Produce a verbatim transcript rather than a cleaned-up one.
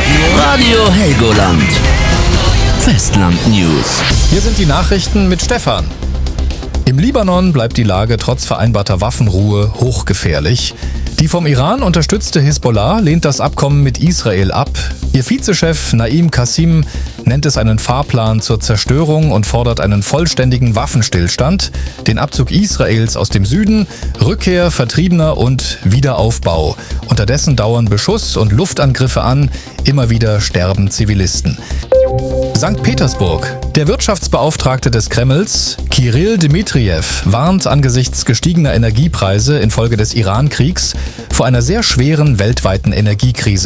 Radio Helgoland. Festland News. Hier sind die Nachrichten mit Stefan. Im Libanon bleibt die Lage trotz vereinbarter Waffenruhe hochgefährlich. Die vom Iran unterstützte Hisbollah lehnt das Abkommen mit Israel ab. Ihr Vizechef Naim Qassim nennt es einen Fahrplan zur Zerstörung und fordert einen vollständigen Waffenstillstand, den Abzug Israels aus dem Süden, Rückkehr Vertriebener und Wiederaufbau. Unterdessen dauern Beschuss und Luftangriffe an, immer wieder sterben Zivilisten. Sankt Petersburg. Der Wirtschaftsbeauftragte des Kremls, Kirill Dmitrijew, warnt angesichts gestiegener Energiepreise infolge des Iran-Kriegs vor einer sehr schweren weltweiten Energiekrise.